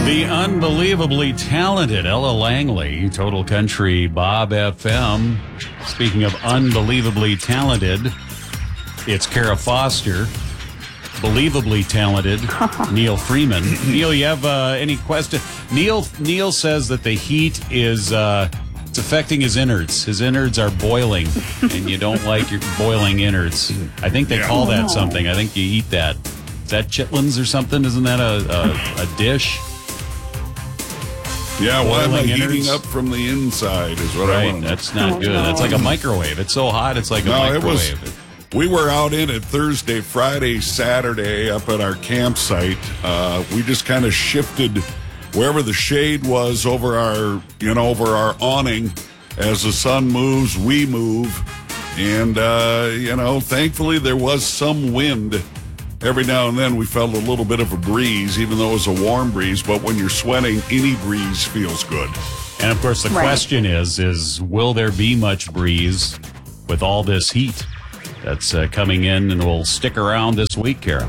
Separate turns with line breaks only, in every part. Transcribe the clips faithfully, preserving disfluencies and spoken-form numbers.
The unbelievably talented Ella Langley, Total Country Bob F M. Speaking of unbelievably talented, it's Kara Foster. Believably talented, Neil Freeman. Neil, you have uh, any question? Neil Neil says that the heat is uh, it's affecting his innards. His innards are boiling, and you don't like your boiling innards. I think they
Yeah.
call that something. I think you eat that. Is that chitlins or something? Isn't that a, a, a dish?
Yeah, why am I
Boiling
heating
innards?
up from the inside is what I
Right,
want to know.
that's not
Oh,
good.
no.
That's like a microwave. It's so hot, it's like a
No, it was.
microwave.
We were out in it Thursday, Friday, Saturday up at our campsite. Uh, we just kind of shifted wherever the shade was over our, you know, over our awning. As the sun moves, we move. And, uh, you know, thankfully there was some wind. Every now and then we felt a little bit of a breeze, even though it was a warm breeze. But when you're sweating, any breeze feels good.
And of course, the
Right.
question is: is will there be much breeze with all this heat that's uh, coming in and will stick around this week, Kara?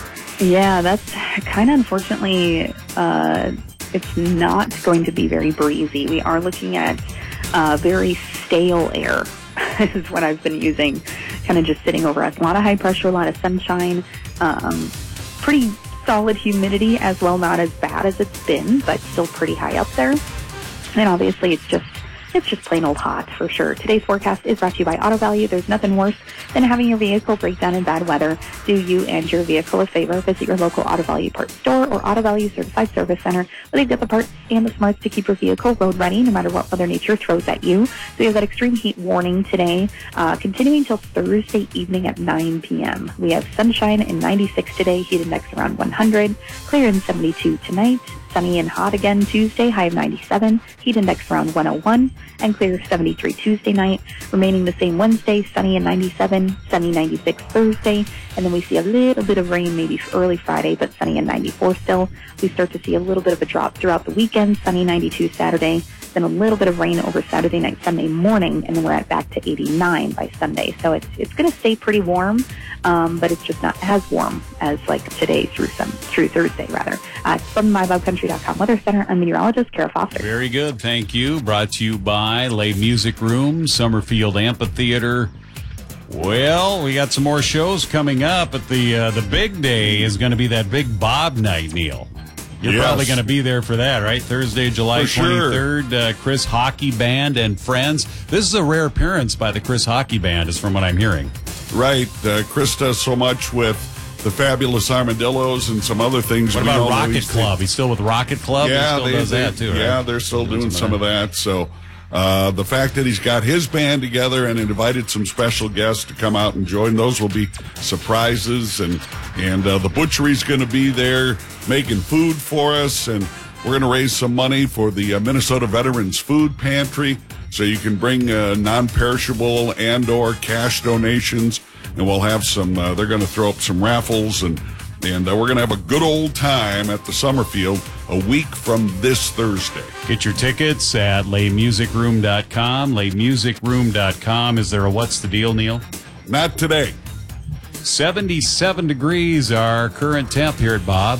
Yeah, that's kind of unfortunately, uh, it's not going to be very breezy. We are looking at uh, very stale air is what I've been using, kind of just sitting over us. A lot of high pressure, a lot of sunshine, um, pretty solid humidity as well, not as bad as it's been, but still pretty high up there. And obviously it's just It's just plain old hot for sure. Today's forecast is brought to you by Auto Value. There's nothing worse than having your vehicle break down in bad weather. Do you and your vehicle a favor. Visit your local Auto Value parts store or Auto Value Certified Service Center, where they've got the parts and the smarts to keep your vehicle road ready no matter what Mother Nature throws at you. So we have that extreme heat warning today, uh, continuing till Thursday evening at nine p.m. We have sunshine in ninety-six today, heat index around one hundred, clear in seventy-two tonight. Sunny and hot again Tuesday, high of ninety-seven, heat index around one oh one, and clear seventy-three Tuesday night. Remaining the same Wednesday, sunny and ninety-seven, sunny ninety-six Thursday, and then we see a little bit of rain maybe early Friday, but sunny and ninety-four still. We start to see a little bit of a drop throughout the weekend, sunny ninety-two Saturday, then a little bit of rain over Saturday night, Sunday morning, and then we're at back to eighty-nine by Sunday. So it's it's going to stay pretty warm, um, but it's just not as warm as like today through some through Thursday rather. Uh, from my love country dot com Weather Center, I'm meteorologist Kara Foster.
Very good, thank you. Brought to you by Lay Music Room, Summerfield Amphitheater. Well, we got some more shows coming up, but the uh, the big day is going to be that big Bob night, Neil. You're
Yes.
probably going to be there for that, right? Thursday, July
For sure.
twenty-third, uh, Chris Hockey Band and Friends. This is a rare appearance by the Chris Hockey Band, is from what I'm hearing.
Right. Uh, Chris does so much with the Fabulous Armadillos and some other things.
What
we
about
all know
Rocket
he's the-
Club? He's still with Rocket Club?
Yeah,
he still
they,
does
they-
that, too, right?
Yeah, they're still doing some of that. So uh, the fact that he's got his band together and invited some special guests to come out and join, those will be surprises. And, and uh, the butchery's going to be there making food for us. And we're going to raise some money for the uh, Minnesota Veterans Food Pantry. So you can bring uh, non-perishable and or cash donations. And we'll have some, uh, they're going to throw up some raffles, and and uh, we're going to have a good old time at the Summerfield a week from this Thursday.
Get your tickets at lay music room dot com. lay music room dot com. Is there a what's the deal, Neil?
Not today.
seventy-seven degrees, our current temp here at Bob.